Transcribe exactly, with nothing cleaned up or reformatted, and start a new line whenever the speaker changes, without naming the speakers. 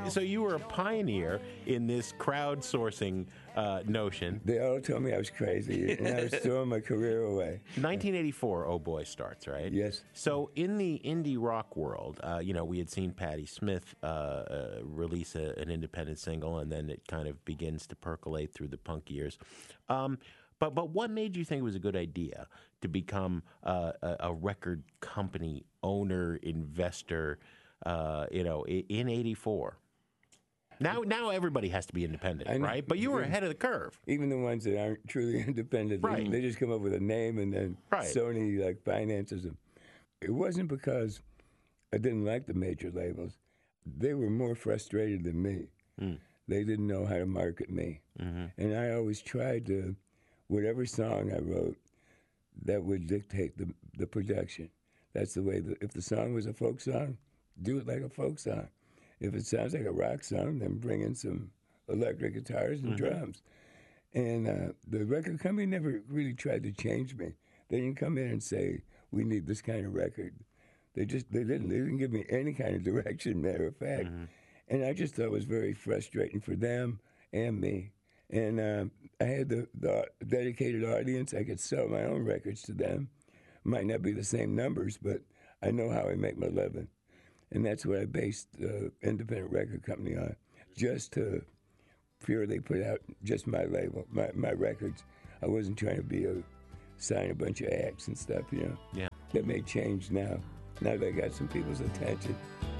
so you were a pioneer in this crowdsourcing uh, notion.
They all told me I was crazy, and I was throwing my career away.
nineteen eighty-four, Oh Boy starts, right?
Yes.
So in the indie rock world, uh, you know, we had seen Patti Smith uh, uh, release a, an independent single, and then it kind of begins to percolate through the punk years. Um, but but what made you think it was a good idea to become uh, a, a record company owner, investor, uh, you know, in eighty-four? Now, now everybody has to be independent, right? But you were ahead of the curve.
Even the ones that aren't truly independent,
Right.
they, they just come up with a name and then
Right.
Sony like finances them. It wasn't because I didn't like the major labels. They were more frustrated than me. Mm. They didn't know how to market me. Mm-hmm. And I always tried to, whatever song I wrote, that would dictate the, the production. That's the way, that, if the song was a folk song, do it like a folk song. If it sounds like a rock song, then bring in some electric guitars and mm-hmm. drums. And uh, the record company never really tried to change me. They didn't come in and say, we need this kind of record. They just, they didn't. They didn't give me any kind of direction, matter of fact. Mm-hmm. And I just thought it was very frustrating for them and me. And um, I had the, the dedicated audience. I could sell my own records to them. Might not be the same numbers, but I know how I make my living. And that's what I based the uh, independent record company on, just to purely put out just my label, my, my records. I wasn't trying to be a sign a bunch of acts and stuff, you know.
Yeah.
That may change now. Now that I got some people's attention.